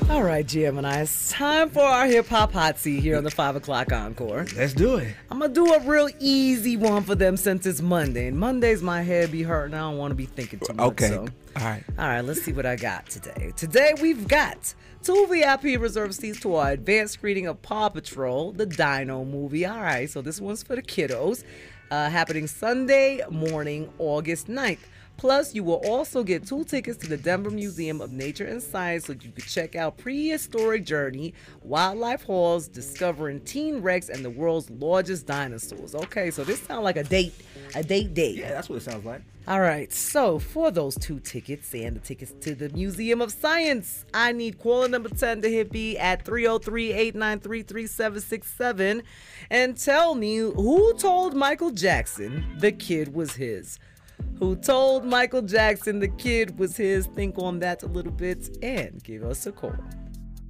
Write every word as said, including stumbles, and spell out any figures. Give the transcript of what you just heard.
All right, Gemini, it's time for our hip-hop hot seat here on the five o'clock Encore. Let's do it. I'm going to do a real easy one for them since it's Monday. And Mondays, my head be hurting. I don't want to be thinking too much. Okay. So. All right. All right, let's see what I got today. Today, we've got two V I P reserved seats to our advanced screening of Paw Patrol, the Dino movie. All right, so this one's for the kiddos. Uh, happening Sunday morning, August ninth. Plus, you will also get two tickets to the Denver Museum of Nature and Science so you can check out Prehistoric Journey, Wildlife Halls, discovering Teen Rex and the world's largest dinosaurs. Okay, so this sounds like a date, a date date. Yeah, that's what it sounds like. All right, so for those two tickets and the tickets to the Museum of Science, I need caller number ten to hit me at three oh three, eight nine three, three seven six seven and tell me who told Michael Jackson the kid was his. Who told Michael Jackson the kid was his? Think on that a little bit and give us a call.